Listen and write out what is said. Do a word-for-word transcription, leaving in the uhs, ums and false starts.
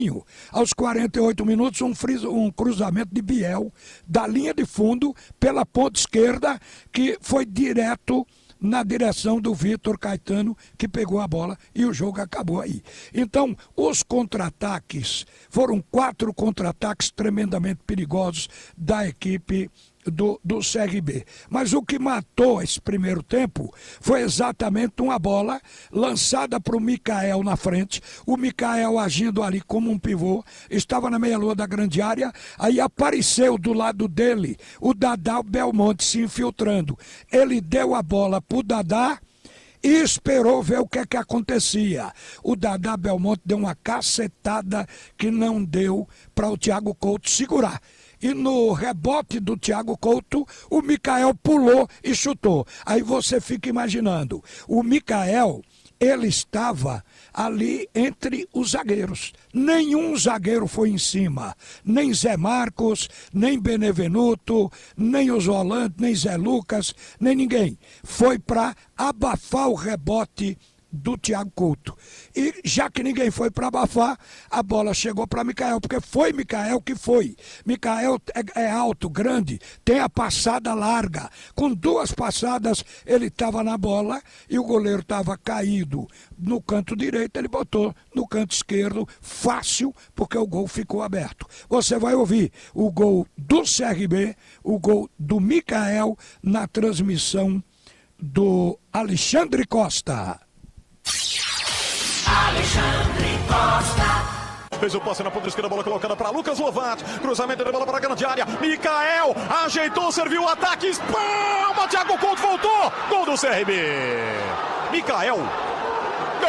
Aos quarenta e oito minutos, um, um cruzamento de Biel da linha de fundo pela ponta esquerda, que foi direto na direção do Vitor Caetano, que pegou a bola e o jogo acabou aí. Então, os contra-ataques, foram quatro contra-ataques tremendamente perigosos da equipe do, do C R B. Mas o que matou esse primeiro tempo foi exatamente uma bola lançada para o Mikael na frente, o Mikael agindo ali como um pivô, estava na meia-lua da grande área, aí apareceu do lado dele o Dadá Belmonte se infiltrando. Ele deu a bola para o Dadá e esperou ver o que é que acontecia. O Dadá Belmonte deu uma cacetada que não deu para o Thiago Couto segurar. E no rebote do Thiago Couto, o Mikael pulou e chutou. Aí você fica imaginando, o Mikael, ele estava ali entre os zagueiros. Nenhum zagueiro foi em cima. Nem Zé Marcos, nem Benevenuto, nem os volantes, nem Zé Lucas, nem ninguém. Foi para abafar o rebote do Thiago Couto. E já que ninguém foi para abafar, a bola chegou para Mikael, porque foi Mikael que foi. Mikael é, é alto, grande, tem a passada larga. Com duas passadas, ele estava na bola e o goleiro estava caído no canto direito, ele botou no canto esquerdo, fácil, porque o gol ficou aberto. Você vai ouvir o gol do C R B, o gol do Mikael, na transmissão do Alexandre Costa. Alexandre Costa. Fez o passe na ponta esquerda, bola colocada para Lucas Lovat. Cruzamento de bola para a grande área. Mikael ajeitou, serviu o ataque. Espalma, Thiago Couto voltou. Gol do C R B. Mikael